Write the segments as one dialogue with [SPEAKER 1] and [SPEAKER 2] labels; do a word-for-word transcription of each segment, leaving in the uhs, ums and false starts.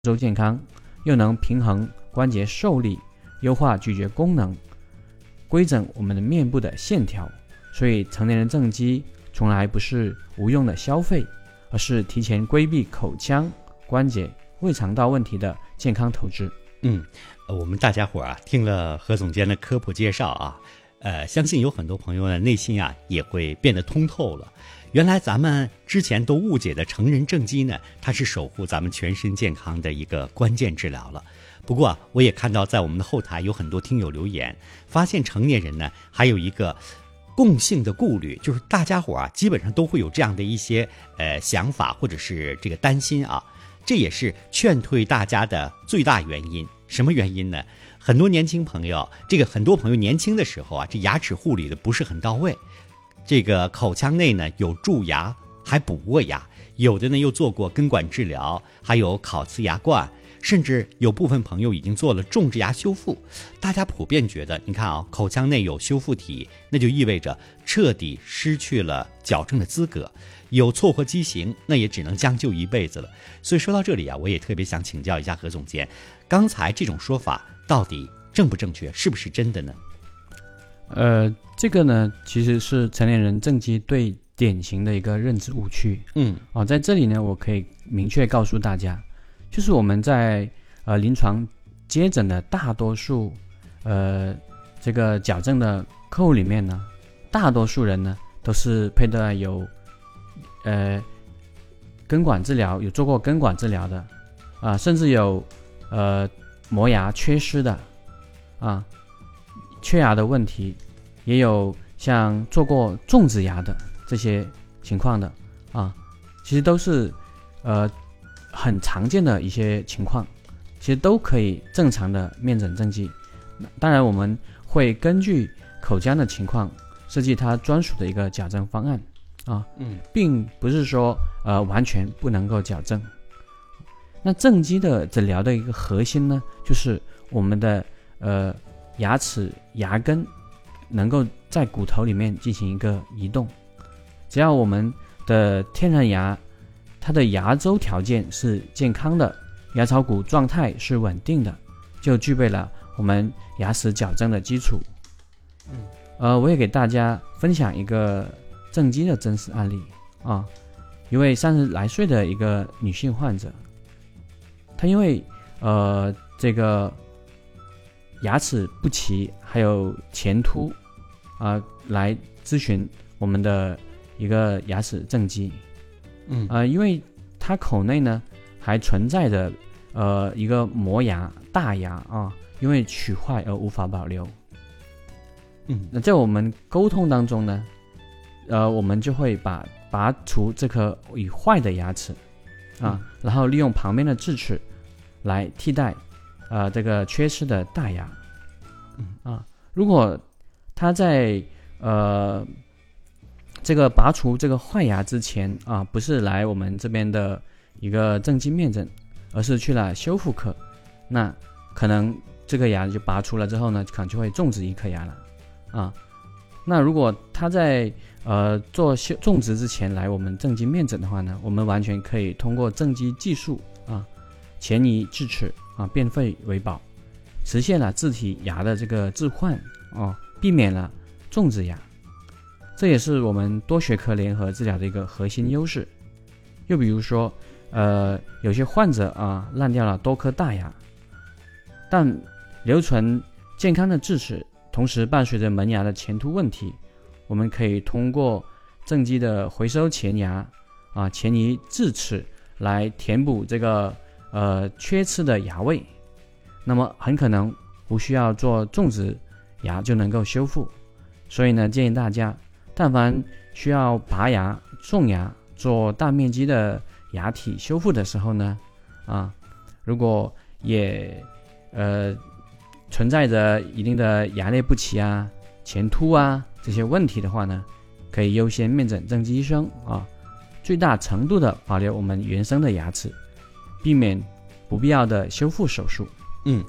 [SPEAKER 1] 周健康，又能平衡关节受力，优化咀嚼功能，规整我们的面部的线条。所以成年人正畸从来不是无用的消费，而是提前规避口腔、关节、胃肠道问题的健康投资。
[SPEAKER 2] 嗯，我们大家伙啊，听了何总监的科普介绍啊，呃，相信有很多朋友呢内心啊也会变得通透了。原来咱们之前都误解的成人正畸呢，它是守护咱们全身健康的一个关键治疗了。不过啊，我也看到在我们的后台有很多听友留言，发现成年人呢还有一个共性的顾虑，就是大家伙啊基本上都会有这样的一些呃想法或者是这个担心啊，这也是劝退大家的最大原因。什么原因呢？很多年轻朋友，这个很多朋友年轻的时候啊，这牙齿护理的不是很到位，这个口腔内呢有蛀牙还补过牙，有的呢又做过根管治疗，还有烤瓷牙冠，甚至有部分朋友已经做了种植牙修复。大家普遍觉得，你看啊，口腔内有修复体，那就意味着彻底失去了矫正的资格，有错或畸形，那也只能将就一辈子了。所以说到这里啊，我也特别想请教一下何总监，刚才这种说法到底正不正确，是不是真的呢？
[SPEAKER 1] 呃，这个呢，其实是成年人正畸对典型的一个认知误区。
[SPEAKER 2] 嗯，
[SPEAKER 1] 哦，在这里呢，我可以明确告诉大家，就是我们在呃临床接诊的大多数呃这个矫正的客户里面呢，大多数人呢都是佩戴有呃根管治疗，有做过根管治疗的啊，甚至有呃磨牙缺失的啊。缺牙的问题，也有像做过种植牙的这些情况的啊，其实都是呃很常见的一些情况，其实都可以正常的面诊正畸。当然我们会根据口腔的情况设计它专属的一个矫正方案啊，
[SPEAKER 2] 嗯，
[SPEAKER 1] 并不是说呃完全不能够矫正。那正畸的诊疗的一个核心呢，就是我们的呃牙齿牙根能够在骨头里面进行一个移动，只要我们的天然牙它的牙周条件是健康的，牙槽骨状态是稳定的，就具备了我们牙齿矫正的基础。
[SPEAKER 2] 嗯，
[SPEAKER 1] 呃，我也给大家分享一个正畸的真实案例啊，一位三十来岁的一个女性患者，她因为呃这个牙齿不齐还有前凸啊、呃，来咨询我们的一个牙齿正畸。
[SPEAKER 2] 嗯
[SPEAKER 1] 啊、呃，因为它口内呢还存在着呃一个磨牙大牙啊，因为龋坏而无法保留。
[SPEAKER 2] 嗯，
[SPEAKER 1] 那在我们沟通当中呢，呃，我们就会把拔除这颗已坏的牙齿啊、嗯，然后利用旁边的智齿来替代。呃，这个缺失的大牙，
[SPEAKER 2] 嗯
[SPEAKER 1] 啊，如果他在呃这个拔除这个坏牙之前啊，不是来我们这边的一个正畸面诊，而是去了修复科，那可能这个牙就拔除了之后呢，可能就会种植一颗牙了，啊，那如果他在呃做修种植之前来我们正畸面诊的话呢，我们完全可以通过正畸技术啊，前移智齿。啊，变废为宝，实现了自体牙的这个置换哦，避免了种植牙，这也是我们多学科联合治疗的一个核心优势。又比如说，呃，有些患者啊烂掉了多颗大牙，但留存健康的智齿，同时伴随着门牙的前凸问题，我们可以通过正畸的回收前牙啊前移智齿来填补这个。呃，缺失的牙位，那么很可能不需要做种植牙就能够修复。所以呢，建议大家，但凡需要拔牙、种牙、做大面积的牙体修复的时候呢，啊，如果也呃存在着一定的牙列不齐啊、前凸啊这些问题的话呢，可以优先面诊正畸医生啊，最大程度的保留我们原生的牙齿。避免不必要的修复手术。
[SPEAKER 2] 嗯，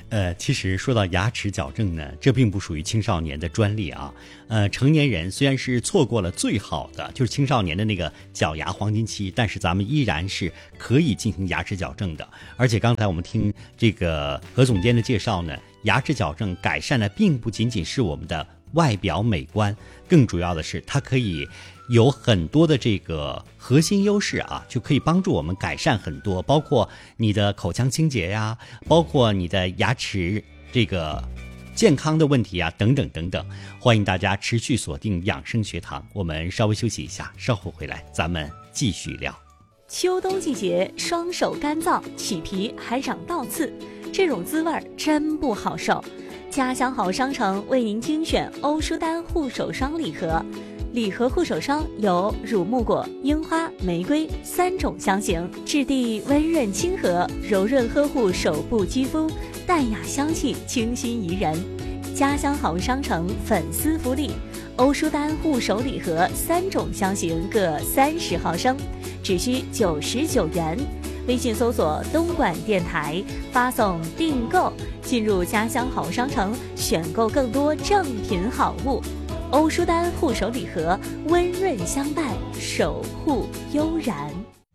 [SPEAKER 2] 呃，其实说到牙齿矫正呢，这并不属于青少年的专利啊。呃，成年人虽然是错过了最好的，就是青少年的那个矫牙黄金期，但是咱们依然是可以进行牙齿矫正的。而且刚才我们听这个何总监的介绍呢，牙齿矫正改善的并不仅仅是我们的外表美观，更主要的是它可以有很多的这个核心优势啊，就可以帮助我们改善很多，包括你的口腔清洁呀，包括你的牙齿这个健康的问题啊，等等等等。欢迎大家持续锁定养生学堂，我们稍微休息一下，稍后回来咱们继续聊。
[SPEAKER 3] 秋冬季节，双手干燥，起皮还长倒刺，这种滋味真不好受。家乡好商城为您精选欧舒丹护手霜礼盒，礼盒护手霜有乳木果、樱花、玫瑰三种香型，质地温润亲和，柔润呵护手部肌肤，淡雅香气，清新宜人。家乡好商城粉丝福利，欧舒丹护手礼盒三种香型各三十毫升，只需九十九元。微信搜索东莞电台，发送订购，进入家乡好商城，选购更多正品好物。欧舒丹护手礼盒，温润相伴，守护悠然。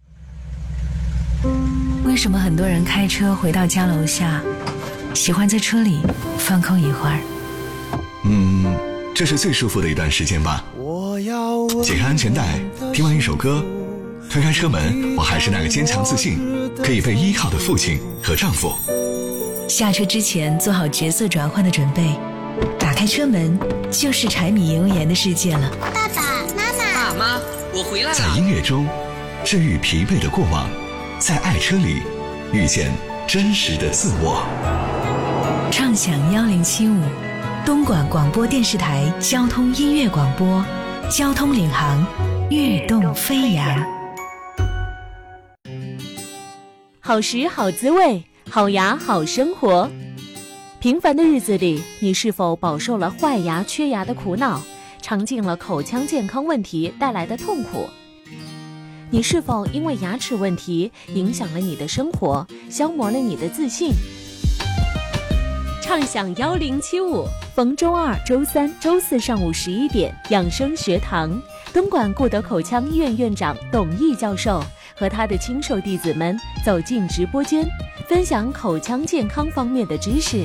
[SPEAKER 4] 为什么很多人开车回到家楼下，喜欢在车里放空一会儿？
[SPEAKER 5] 嗯，这是最舒服的一段时间吧。解开安全带，听完一首歌，推开车门，我还是那个坚强自信可以被依靠的父亲和丈夫。
[SPEAKER 4] 下车之前做好角色转换的准备，打开车门就是柴米油盐的世界了。
[SPEAKER 6] 爸爸妈妈，
[SPEAKER 7] 爸妈，我回来了。
[SPEAKER 5] 在音乐中治愈疲惫的过往，在爱车里遇见真实的自我。
[SPEAKER 4] 畅享幺零七五，东莞广播电视台交通音乐广播，交通领航，跃动飞扬。
[SPEAKER 3] 好食好滋味，好牙好生活。平凡的日子里，你是否饱受了坏牙缺牙的苦恼，尝尽了口腔健康问题带来的痛苦？你是否因为牙齿问题影响了你的生活，消磨了你的自信？畅享幺零七五，逢周二、周三、周四上午十一点，养生学堂，东莞顾德口腔医院院长董毅教授和他的亲授弟子们走进直播间，分享口腔健康方面的知识。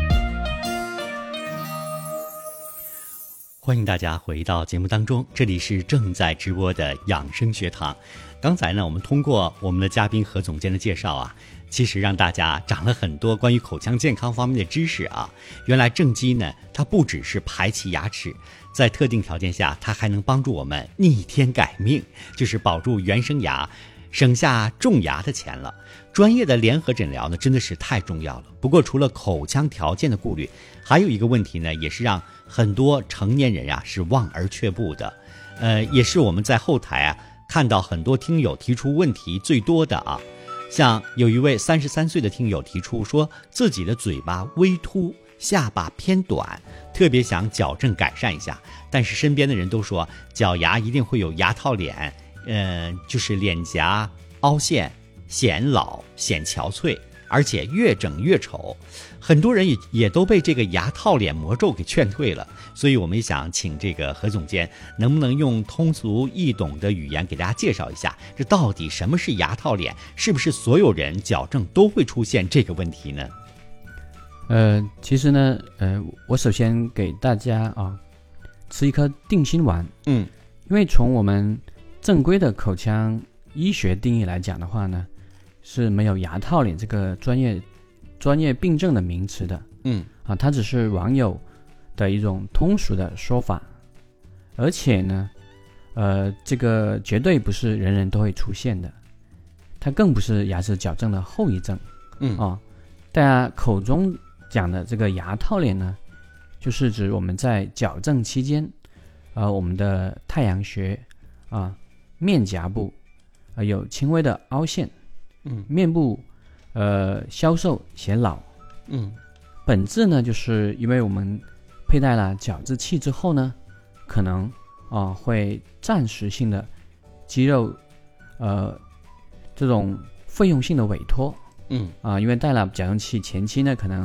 [SPEAKER 2] 欢迎大家回到节目当中，这里是正在直播的养生学堂。刚才呢，我们通过我们的嘉宾何总监的介绍啊，其实让大家长了很多关于口腔健康方面的知识啊。原来正畸呢，它不只是排齐牙齿，在特定条件下，它还能帮助我们逆天改命，就是保住原生牙，省下种牙的钱了。专业的联合诊疗呢，真的是太重要了。不过除了口腔条件的顾虑，还有一个问题呢，也是让很多成年人啊是望而却步的。呃，也是我们在后台啊看到很多听友提出问题最多的啊。像有一位三十三岁的听友提出说，自己的嘴巴微凸，下巴偏短，特别想矫正改善一下，但是身边的人都说矫牙一定会有牙套脸，嗯、呃，就是脸颊凹陷，显老显憔悴，而且越整越丑。很多人也也都被这个牙套脸魔咒给劝退了。所以我们也想请这个何总监能不能用通俗易懂的语言给大家介绍一下，这到底什么是牙套脸，是不是所有人矫正都会出现这个问题呢？
[SPEAKER 1] 呃，其实呢，呃，我首先给大家啊吃一颗定心丸。
[SPEAKER 2] 嗯，
[SPEAKER 1] 因为从我们正规的口腔医学定义来讲的话呢，是没有牙套脸这个专业专业病症的名词的。
[SPEAKER 2] 嗯，
[SPEAKER 1] 啊，它只是网友的一种通俗的说法，而且呢，呃，这个绝对不是人人都会出现的，它更不是牙齿矫正的后遗症。
[SPEAKER 2] 嗯
[SPEAKER 1] 啊，大家口中讲的这个牙套脸呢，就是指我们在矫正期间，呃，我们的太阳穴啊、面颊部啊、呃、有轻微的凹陷，
[SPEAKER 2] 嗯，
[SPEAKER 1] 面部呃消瘦显老，
[SPEAKER 2] 嗯，
[SPEAKER 1] 本质呢，就是因为我们佩戴了矫治器之后呢，可能啊、呃、会暂时性的肌肉呃这种费用性的委托。
[SPEAKER 2] 嗯
[SPEAKER 1] 啊，因为戴了矫正器前期呢，可能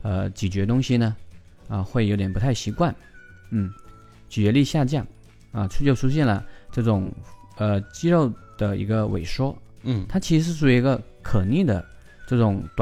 [SPEAKER 1] 呃咀嚼东西呢，啊会有点不太习惯，嗯，咀嚼力下降，啊就出现了这种呃肌肉的一个萎缩，
[SPEAKER 2] 嗯，
[SPEAKER 1] 它其实是属于一个可逆的这种短